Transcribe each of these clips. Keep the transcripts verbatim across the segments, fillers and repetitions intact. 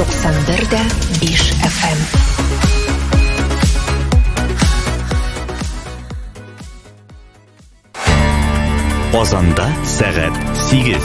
токсан бер дә биш эф эм. Казанда сәгать сигез.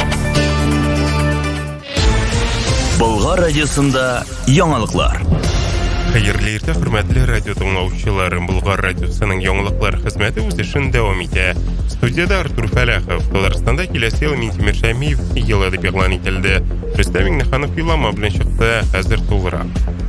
Болгар радиосында яңалыклар. Хәерле иртә, хөрмәтле радио тыңлаучылар. Болгар радиосының яңалыклар хезмәте үз эшен дәвам итә. Студияда Артур Фәләхов. Татарстанда киләсе ел Минтимер Шәймиев елы дип игълан ителде. Рөстәм Миңнеханов юллама белән чыкты. Хәзер тулырак.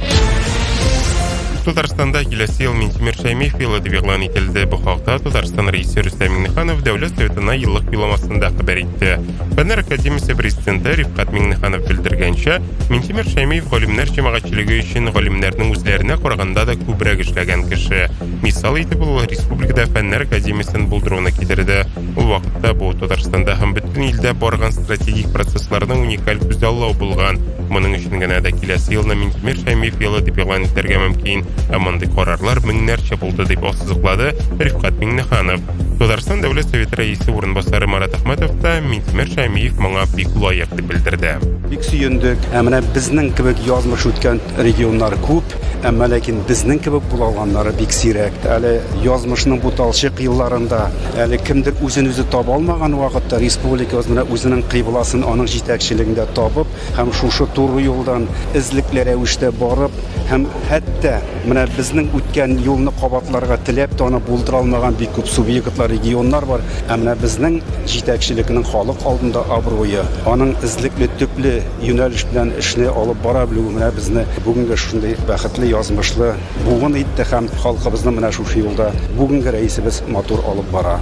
Татарстанда киләсе ел Минтимер Шәймиев елы дип игълан ителде. Бу хакта Татарстан рәисе Рөстәм Миңнеханов Дәүләт Советына еллык юлламасында хәбәр итте. Фәннәр академиясе президенты Рифкат Миңнеханов белдергәнчә, Минтимер Шәймиев галимнәр җәмәгатьчелеге өчен галимнәрнең үзләренә караганда да күбрәк эшләгән кеше. Мисал итеп, ул республикада Фәннәр академиясын булдыруны китерде. Ул вакытта бу Татарстанда һәм бөтен илдә барган стратегик процессларның уникаль күзаллау булган. Моның өчен генә дә киләсе елны Минтимер Шәймиев елы дип игълан итәргә мөмкин. Ә мондый карарлар меңнәрчә булды дип ассызыклады Рифкат Миңнеханов. Татарстан Дәүләт Советы рәисе урынбасары Марат Әхмәтов та Минтимер Шәймиев моңа бик лаек дип белдерде. Бик сөендек. Ә менә безнең кебек язмыш үткән регионнар күп, әмма ләкин безнең кебек була алганнары бик сирәк. Әле язмышның бу талчык елларында, әле кемдер үзен үзе таба алмаган вакытта республикабыз менә үзенең кыйбласын аның җитәкчелегендә табып, һәм шушы туры юлдан эзлекле рәвештә барып, һәм хәтта менә безнең үткән юлны кабатларга теләп тә аны булдыра алмаган бик күп субъектлар, регионнар бар. Ә менә безнең җитәкчелекнең халык алдында абруе, аның эзлекле төпле юнәлеш белән эшне алып бара белүе менә безне бүгенге шундый бәхетле язмышлы бугын итте һәм халкыбызны менә шушы юлда бүгенге рәисебез матур алып бара.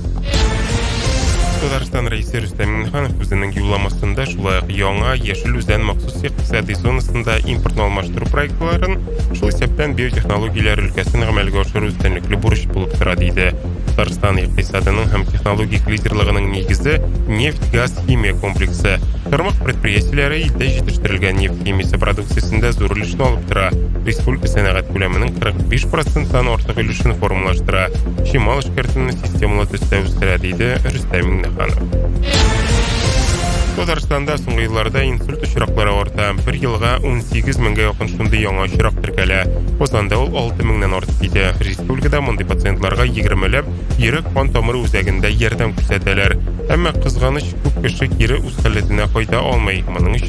Татарстан рәисе Рөстәм Миңнеханов үзенең юлламасында шулай ук яңа Яшел Үзән махсус икътисади зонасында импортны алмаштыру проектларын, шул исәптән биотехнологияләр өлкәсен гамәлгә ашыру өстенлекле бурыч булып тора диде. Татарстан икътисадының һәм технологик лидерлыгының нигезе нефть, газ, химия комплексы. Тармак предприятиеләре илдә җитештерелгән нефть химиясе продукциясендә зур өлешне алып тора. Республика сәнәгать күләменең кырык биш проценттан артык өлешен формалаштыра. Чимал эшкәртүне системалы төстә үстерә диде Рөстәм Миңнеханов. Татарстанда соңгы елларда инсульт очраклары арта. Бер елга ун сигез меңгә якын шундый яңа очрак теркәлә. Казанда ул алты меңнән артык иде. Республикада мондый пациентларга егермеләп йөрәк кан тамыры үзәгендә ярдәм күрсәтәләр. Әмма кызганыч күп кеше кире үз халәтенә кайта алмый. Моның